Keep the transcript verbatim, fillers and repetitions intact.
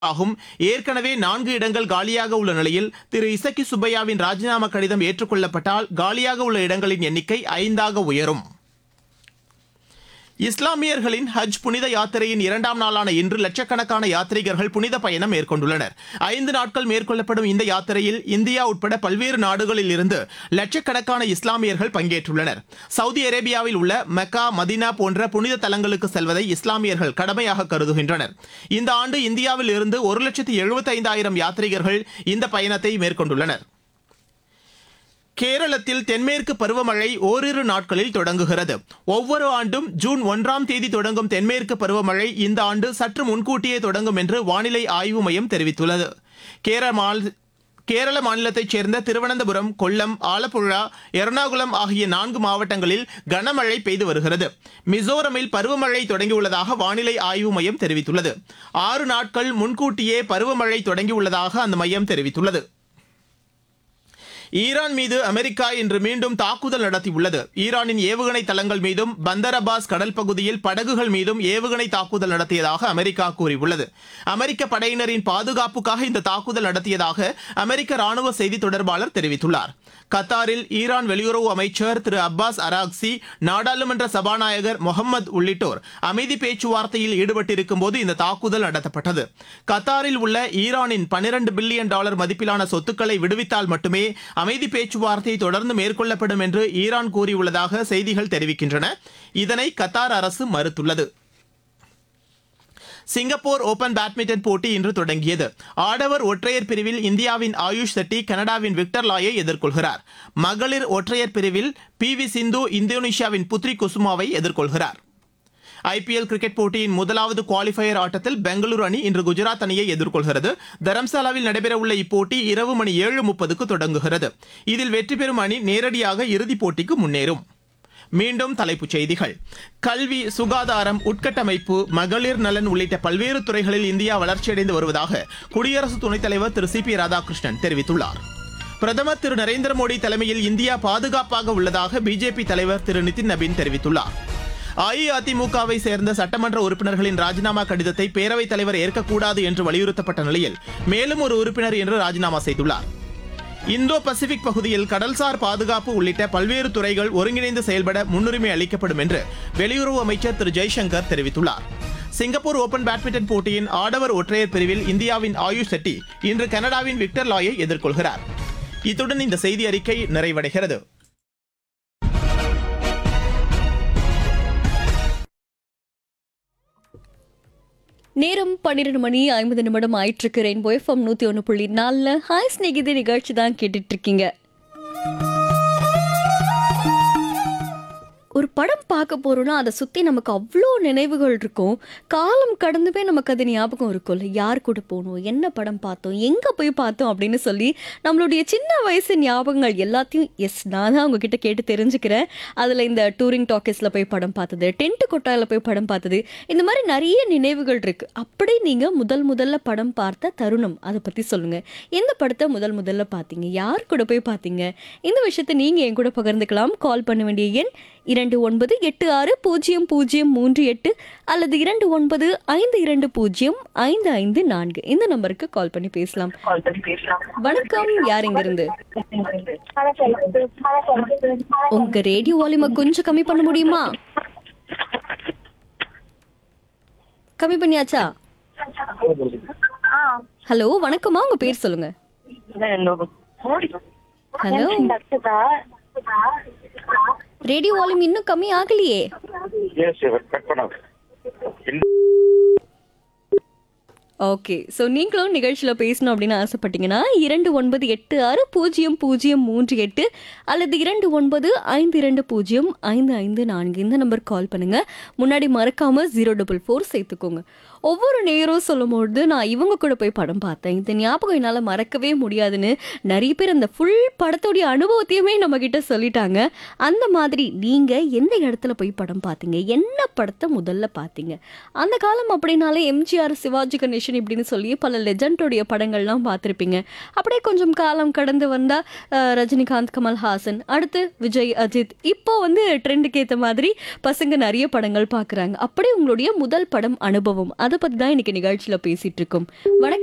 ஆகும். ஏற்கனவே நான்கு இடங்கள் காலியாக உள்ள நிலையில் திரு இசக்கி சுப்பையாவின் ராஜினாமா கடிதம் ஏற்றுக்கொள்ளப்பட்டால் காலியாக உள்ள இடங்களின் எண்ணிக்கை ஐந்தாக உயரும். இஸ்லாமியர்களின் ஹஜ் புனித யாத்திரையின் இரண்டாம் நாளான இன்று லட்சக்கணக்கான யாத்ரீகர்கள் புனித பயணம் மேற்கொண்டுள்ளனர். ஐந்து நாட்கள் மேற்கொள்ளப்படும் இந்த யாத்திரையில் இந்தியா உட்பட பல்வேறு நாடுகளில் இருந்து லட்சக்கணக்கான இஸ்லாமியர்கள் பங்கேற்றுள்ளனர். சவுதி அரேபியாவில் உள்ள மெக்கா, மதினா போன்ற புனித தலங்களுக்கு செல்வதை இஸ்லாமியர்கள் கடமையாக கருதுகின்றனர். இந்த ஆண்டு இந்தியாவில் இருந்து ஒரு லட்சத்து எழுபத்தி ஐந்தாயிரம் யாத்ரீகர்கள் இந்த பயணத்தை மேற்கொண்டுள்ளனர். கேரளத்தில் தென்மேற்கு பருவமழை ஓரிரு நாட்களில் தொடங்குகிறது. ஒவ்வொரு ஆண்டும் ஜூன் ஒன்றாம் தேதி தொடங்கும் தென்மேற்கு பருவமழை இந்த ஆண்டு சற்று முன்கூட்டியே தொடங்கும் என்று வானிலை ஆய்வு மையம் தெரிவித்துள்ளது. கேரள மாநிலத்தைச் சேர்ந்த திருவனந்தபுரம், கொல்லம், ஆலப்புழா, எர்ணாகுளம் ஆகிய நான்கு மாவட்டங்களில் கனமழை பெய்து வருகிறது. மிசோரமில் பருவமழை தொடங்கியுள்ளதாக வானிலை ஆய்வு மையம் தெரிவித்துள்ளது. ஆறு நாட்கள் முன்கூட்டியே பருவமழை தொடங்கியுள்ளதாக அந்த மையம் தெரிவித்துள்ளது. ஈரான் மீது அமெரிக்கா இன்று மீண்டும் தாக்குதல் நடத்தியுள்ளது. ஈரானின் ஏவுகணை தளங்கள் மீதும் பந்தர் அப்பாஸ் கடல் பகுதியில் படகுகள் மீதும் ஏவுகணை தாக்குதல் நடத்தியதாக அமெரிக்கா கூறியுள்ளது. அமெரிக்க படையினரின் பாதுகாப்புக்காக இந்த தாக்குதல் நடத்தியதாக அமெரிக்க ராணுவ செய்தி தொடர்பாளர் தெரிவித்துள்ளார். கத்தாரில் ஈரான் வெளியுறவு அமைச்சர் திரு அப்பாஸ் அராக்சி, நாடாளுமன்ற சபாநாயகர் முகமது உள்ளிட்டோர் அமைதி பேச்சுவார்த்தையில் ஈடுபட்டிருக்கும் போது இந்த தாக்குதல் நடத்தப்பட்டது. கத்தாரில் உள்ள ஈரானின் பன்னிரண்டு பில்லியன் டாலர் மதிப்பிலான சொத்துக்களை விடுவித்தால் மட்டுமே அமைதி பேச்சுவார்த்தை தொடர்ந்து மேற்கொள்ளப்படும் என்று ஈரான் கூறியுள்ளதாக செய்திகள் தெரிவிக்கின்றன. இதனை கத்தார் அரசு மறுத்துள்ளது. சிங்கப்பூர் ஓபன் பேட்மிண்டன் போட்டி இன்று தொடங்கியது. ஆடவர் ஒற்றையர் பிரிவில் இந்தியாவின் ஆயுஷ் செட்டி கனடாவின் விக்டர் லாயை எதிர்கொள்கிறார். மகளிர் ஒற்றையர் பிரிவில் பி வி சிந்து இந்தோனேஷியாவின் புத்ரி குசுமாவை எதிர்கொள்கிறார். ஐபிஎல் கிரிக்கெட் போட்டியின் முதலாவது குவாலிஃபயர் ஆட்டத்தில் பெங்களூரு அணி இன்று குஜராத் அணியை எதிர்கொள்கிறது. தரம்சாலாவில் நடைபெறவுள்ள இப்போட்டி இரவு மணி ஏழு முப்பதுக்கு தொடங்குகிறது. இதில் வெற்றி பெறும் அணி நேரடியாக இறுதிப் போட்டிக்கு முன்னேறும். மீண்டும் தலைப்புச் செய்திகள். கல்வி, சுகாதாரம், உட்கட்டமைப்பு, மகளிர் நலன் உள்ளிட்ட பல்வேறு துறைகளில் இந்தியா வளர்ச்சியடைந்து வருவதாக குடியரசு துணைத் தலைவர் திரு சி பி ராதாகிருஷ்ணன் தெரிவித்துள்ளார். பிரதமர் திரு நரேந்திர மோடி தலைமையில் இந்தியா பாதுகாப்பாக உள்ளதாக பிஜேபி தலைவர் திரு நிதின் நபீன் தெரிவித்துள்ளார். அஇஅதிமுகவை சேர்ந்த சட்டமன்ற உறுப்பினர்களின் ராஜினாமா கடிதத்தை பேரவைத் தலைவர் ஏற்கக்கூடாது என்று வலியுறுத்தப்பட்ட நிலையில் மேலும் ஒரு உறுப்பினர் இன்று ராஜினாமா செய்துள்ளார். இந்தோ பசிபிக் பகுதியில் கடல்சார் பாதுகாப்பு உள்ளிட்ட பல்வேறு துறைகள் ஒருங்கிணைந்து செயல்பட முன்னுரிமை அளிக்கப்படும் என்று வெளியுறவு அமைச்சர் திரு ஜெய்சங்கர் தெரிவித்துள்ளார். சிங்கப்பூர் ஓபன் பேட்மிண்டன் போட்டியின் ஆடவர் ஒற்றையர் பிரிவில் இந்தியாவின் ஆயுஷ் செட்டி இன்று கனடாவின் விக்டர் லாயை எதிர்கொள்கிறார். இத்துடன் இந்த செய்தி அறிக்கை நிறைவடைகிறது. நேரம் பன்னிரண்டு மணி ஐம்பது நிமிடம் ஆயிட்டு இருக்கு. ரெயின்போ எஃப்எம் நூத்தி ஒன்று புள்ளி நாலுல ஹாய் ஸ்நேகிதி நிகழ்ச்சி தான் கேட்டுட்டு இருக்கீங்க. ஒரு படம் பார்க்க போறோம்னா அதை சுற்றி நமக்கு அவ்வளோ நினைவுகள் இருக்கும். காலம் கடந்து போய் நமக்கு அது ஞாபகம் இருக்கும்ல. யார் கூட போகணும், என்ன படம் பார்த்தோம், எங்கே போய் பார்த்தோம் அப்படின்னு சொல்லி நம்மளுடைய சின்ன வயசு ஞாபகங்கள் எல்லாத்தையும் எஸ் நான் தான் உங்ககிட்ட கேட்டு தெரிஞ்சுக்கிறேன். அதில் இந்த டூரிங் டாக்கீஸில் போய் படம் பார்த்தது, டென்ட் கொட்டாயில் போய் படம் பார்த்தது, இந்த மாதிரி நிறைய நினைவுகள் இருக்குது. அப்படி நீங்கள் முதல் முதல்ல படம் பார்த்த தருணம் அதை பற்றி சொல்லுங்கள். எந்த படத்தை முதல் முதல்ல பார்த்தீங்க, யார் கூட போய் பார்த்தீங்க, இந்த விஷயத்தை நீங்கள் என் கூட பகிர்ந்துக்கலாம். கால் பண்ண வேண்டிய எண் இரண்டு ஒன்பது எட்டு ஆறு பூஜ்ஜியம் பூஜ்ஜியம் மூன்று எட்டு அல்லது இரண்டு ஒன்பது ஐந்து இரண்டு பூஜ்ஜியம் ஐந்து ஐந்து நான்கு இந்த நம்பருக்கு கால் பண்ணி பேசலாம். வணக்கம், யார் இங்க இருந்து? உங்க ரேடியோ வால்யூமை கொஞ்சம் கம்மி பண்ண முடியுமா? கம்மி பண்ணியாச்சா? ஹலோ, வணக்கம்மா, உங்க பேர் சொல்லுங்க. ஹலோ, ரேடியோ வால்யூம் இன்னும் கம்மி ஆகலையே. ஓகே, ஸோ நீங்களும் நிகழ்ச்சியில் பேசணும் அப்படின்னு ஆசைப்பட்டீங்கன்னா இரண்டு ஒன்பது எட்டு ஆறு பூஜ்ஜியம் பூஜ்ஜியம் மூன்று எட்டு அல்லது இரண்டு ஒன்பது ஐந்து இரண்டு பூஜ்ஜியம் ஐந்து ஐந்து நான்கு இந்த நம்பர் கால் பண்ணுங்க. முன்னாடி மறக்காம ஜீரோ டபுள் ஃபோர் சேர்த்துக்கோங்க. ஒவ்வொரு நேரம் சொல்லும்பொழுது நான் இவங்க கூட போய் படம் பார்த்தேன், இந்த ஞாபகம் என்னால் மறக்கவே முடியாதுன்னு நிறைய பேர் அந்த ஃபுல் படத்தோடைய அனுபவத்தையுமே நம்ம கிட்ட சொல்லிட்டாங்க. அந்த மாதிரி நீங்கள் எந்த இடத்துல போய் படம் பார்த்தீங்க, என்ன படத்தை முதல்ல பார்த்தீங்க? அந்த காலம் அப்படின்னாலே எம்ஜிஆர், சிவாஜி கணேசன் இப்படின்னு சொல்லி பல லெஜண்டோடைய படங்கள்லாம் பார்த்துருப்பீங்க. அப்படியே கொஞ்சம் காலம் கடந்து வந்தால் ரஜினிகாந்த், கமல்ஹாசன், அடுத்து விஜய், அஜித், இப்போ வந்து ட்ரெண்டுக்கு ஏற்ற மாதிரி பசங்க நிறைய படங்கள் பார்க்குறாங்க. அப்படியே உங்களுடைய முதல் படம் அனுபவம் அதை பத்தி தான் இன்னைக்கு நிகழ்ச்சியில பேசிட்டு இருக்கோம். வணக்கம்.